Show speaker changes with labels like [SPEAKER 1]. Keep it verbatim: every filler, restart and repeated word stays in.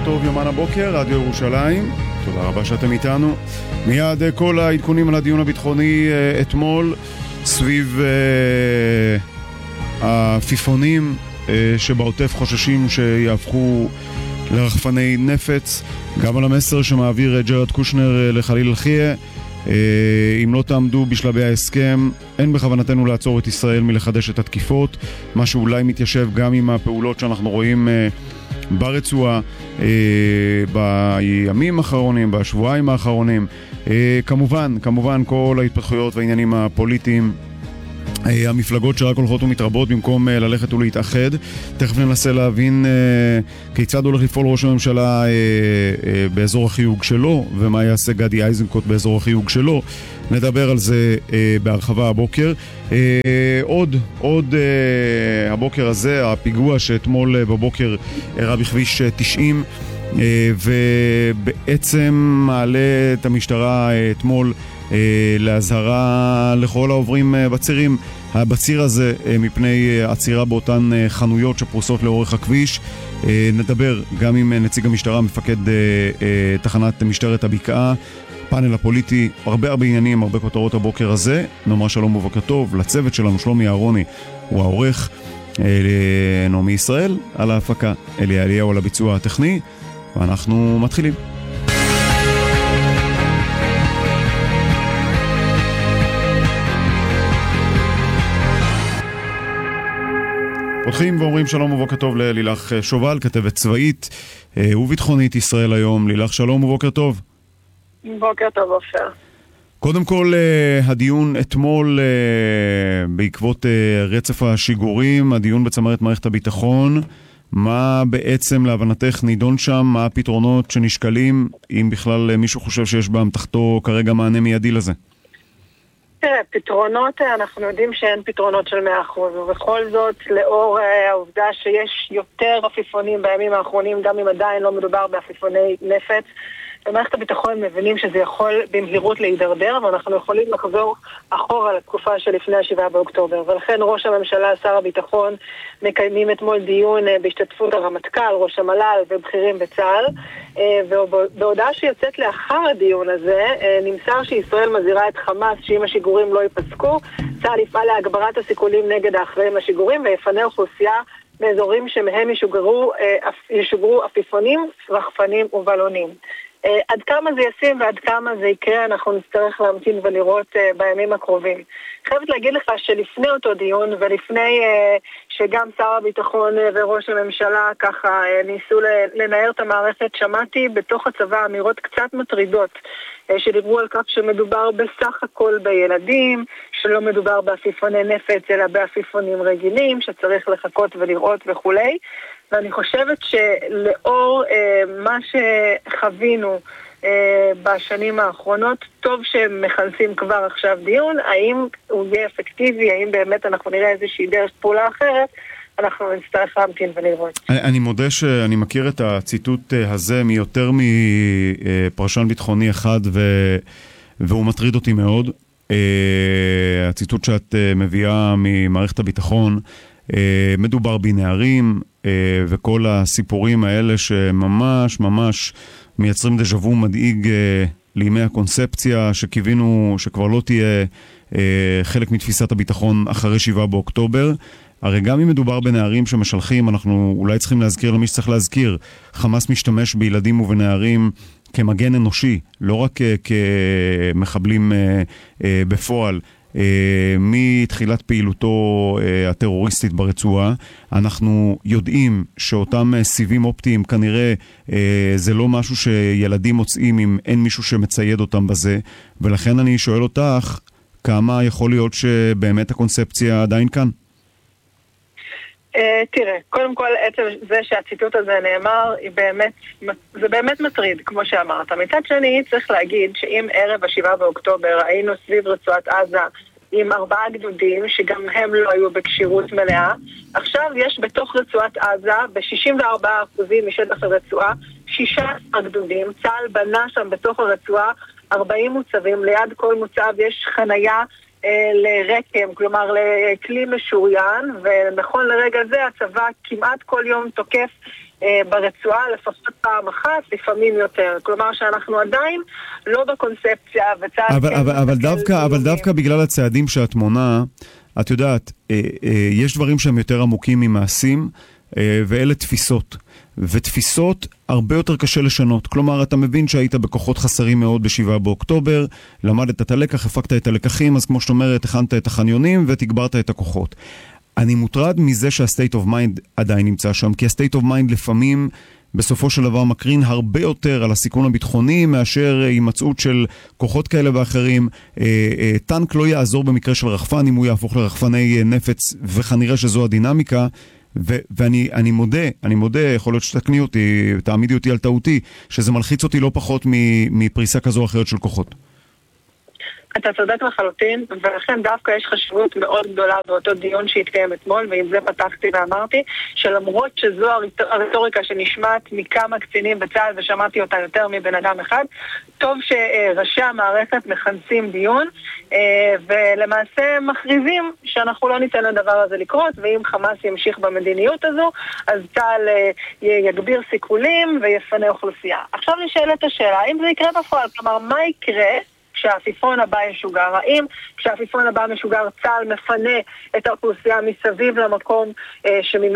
[SPEAKER 1] טוב, יומן הבוקר, רדיו ירושלים. תודה רבה שאתם איתנו. מיד כל העדכונים על הדיון הביטחוני אתמול סביב אה, הפיפונים אה, שבעוטף חוששים שיהפכו לרחפני נפץ, גם על המסר שמעביר ג'רד קושנר לחליל אלחיה. אם לא תעמדו בשלבי ההסכם, אין בכוונתנו לעצור את ישראל מלחדש את התקיפות, מה שאולי מתיישב גם עם הפעולות שאנחנו רואים ברצועה בימים האחרונים, בשבועיים האחרונים. כמובן, כמובן כל ההתפתחויות והעניינים הפוליטיים, המפלגות שרק הולכות ומתרבות במקום ללכת ולהתאחד. תכף ננסה להבין כיצד הולך לפעול ראש הממשלה באזור החיוג שלו, ומה יעשה גדי איזנקוט באזור החיוג שלו. נדבר על זה בהרחבה הבוקר. עוד, עוד הבוקר הזה, הפיגוע שאתמול בבוקר אירע בכביש תשעים, ובעצם מעלה את המשטרה אתמול להזהרה לכל העוברים בצירים, בציר הזה, מפני עצירה באותן חנויות שפרוסות לאורך הכביש. נדבר גם עם נציג המשטרה, מפקד תחנת משטרת הבקעה, פאנל הפוליטי, הרבה הרבה עניינים, הרבה כותרות הבוקר הזה. נאמר שלום ובוקר טוב לצוות שלנו, שלומי אהרוני הוא העורך, נעמי ישראל על ההפקה, אלי אליהו על הביצוע הטכני, ואנחנו מתחילים. פותחים ואומרים שלום ובוקר טוב ללילך שובל, כתבת צבאית וביטחונית ישראל היום. לילך, שלום ובוקר טוב.
[SPEAKER 2] בוקר טוב, אופר.
[SPEAKER 1] קודם כל, הדיון אתמול בעקבות רצף השיגורים, הדיון בצמרת מערכת הביטחון, מה בעצם להבנתך נידון שם, מה הפתרונות שנשקלים, אם בכלל מישהו חושב שיש באמתחתו כרגע מענה מיידי לזה?
[SPEAKER 2] תראה, פתרונות, אנחנו יודעים שאין פתרונות של מאה אחוז, ובכל זאת, לאור העובדה שיש יותר עפיפונים בימים האחרונים, גם אם עדיין לא מדובר בעפיפוני נפץ, במערכת הביטחון מבינים שזה יכול במהירות להידרדר, ואנחנו יכולים לחזור אחורה לתקופה שלפני השבעה באוקטובר. ולכן ראש הממשלה, שר הביטחון, מקיימים אתמול דיון בהשתתפות הרמטכ"ל, ראש המל"ל ובכירים בצה"ל, ובהודעה שיוצאת לאחר הדיון הזה, נמסר שישראל מזהירה את חמאס שאם השיגורים לא ייפסקו, צה"ל יפעל להגברת הסיכולים נגד האחראים לשיגורים, ויפנה אוכלוסייה באזורים שמהם ישוגרו, ישוגרו עפיפונים, רחפנים ובלונים. עד כמה זה ישים ועד כמה זה יקרה, אנחנו נצטרך להמתין ולראות uh, בימים הקרובים. חייבת להגיד לך שלפני אותו דיון ולפני uh, שגם שר הביטחון uh, וראש הממשלה ככה uh, ניסו לנער את המערכת, שמעתי בתוך הצבא אמירות קצת מטרידות uh, שדיברו על כך שמדובר בסך הכל בילדים, שלא מדובר בעפיפוני נפץ אלא בעפיפונים רגילים, שצריך לחכות ולראות וכולי. ואני חושבת שלאור אה, מה שחווינו אה, בשנים האחרונות, טוב שהם מכנסים כבר עכשיו דיון, האם הוא יהיה אפקטיבי, האם באמת אנחנו נראה איזושהי דרך פעולה אחרת, אנחנו נצטרך להמתין ולראות. אני,
[SPEAKER 1] אני מודה שאני מכיר את הציטוט הזה מיותר מפרשן ביטחוני אחד, ו, והוא מטריד אותי מאוד. אה, הציטוט שאת מביאה ממערכת הביטחון, מדובר בנערים וכל הסיפורים האלה שממש ממש מייצרים דז'וו מדאיג לימי הקונספציה שקיווינו שכבר לא תהיה חלק מתפיסת הביטחון אחרי שבעה באוקטובר. הרי גם אם מדובר בנערים שמשלחים, אנחנו אולי צריכים להזכיר למי שצריך להזכיר, חמאס משתמש בילדים ובנערים כמגן אנושי, לא רק כמחבלים בפועל. מתחילת פעילותו הטרוריסטית ברצועה. אנחנו יודעים שאותם סיבים אופטיים כנראה זה לא משהו שילדים מוצאים אם אין מישהו שמצייד אותם בזה, ולכן אני שואל אותך כמה יכול להיות שבאמת הקונספציה עדיין כאן?
[SPEAKER 2] תראה, קודם כל עצם זה שהציטוט הזה נאמר, זה באמת מטריד, כמו שאמרת. מצד שני, צריך להגיד שאם ערב השבעה באוקטובר היינו סביב רצועת עזה עם ארבעה גדודים, שגם הם לא היו בקשירות מלאה, עכשיו יש בתוך רצועת עזה, ב-שישים וארבעה אחוז משטח הרצועה, שישה עשר גדודים. צה"ל בנה שם בתוך הרצועה ארבעים מוצבים, ליד כל מוצב יש חנייה לרקם, כלומר לכלי משוריין, ונכון לרגע זה הצבא כמעט כל יום תוקף ברצועה, לפחות פעם אחת, לפעמים יותר. כלומר שאנחנו עדיין לא בקונספציה, וצעד...
[SPEAKER 1] אבל, אבל, אבל, דווקא, אבל דווקא בגלל הצעדים שאת מונה, את יודעת, יש דברים שהם יותר עמוקים ממעשים, ואלה תפיסות. ותפיסות הרבה יותר קשה לשנות. כלומר, אתה מבין שהיית בכוחות חסרים מאוד בשבעה באוקטובר, למדת את הלקח, הפקת את הלקחים, אז כמו שאת אומרת, הכנת את החניונים ותגברת את הכוחות. אני מוטרד מזה שה-state of mind עדיין נמצא שם, כי ה-state of mind לפעמים בסופו של דבר מקרין הרבה יותר על הסיכון הביטחוני מאשר הימצאות של כוחות כאלה ואחרים. טנק לא יעזור במקרה של רחפן אם הוא יהפוך לרחפני נפץ, וכנראה שזו הדינמיקה. ו- ואני אני מודה, אני מודה, יכול להיות שתקני אותי, תעמידי אותי על טעותי, שזה מלחיץ אותי לא פחות מפריסה כזו או אחרת של כוחות.
[SPEAKER 2] אתה צודק לחלוטין, ולכן דווקא יש חשיבות מאוד גדולה באותו דיון שהתקיים אתמול, ועם זה פתחתי ואמרתי, שלמרות שזו הרטוריקה שנשמעת מכמה קצינים בצה"ל, ושמעתי אותה יותר מבן אדם אחד, טוב שראשי המערכת מכנסים דיון, ולמעשה מכריזים שאנחנו לא ניתן לדבר הזה לקרות, ואם חמאס ימשיך במדיניות הזו, אז צה"ל יגביר סיכולים ויפנה אוכלוסייה. עכשיו נשאלת השאלה, האם זה יקרה בפועל? כלומר, מה יקרה כשהעפיפון הבא ישוגר? האם כשהעפיפון הבא משוגר צה"ל מפנה את האוכלוסייה מסביב למקום שממנו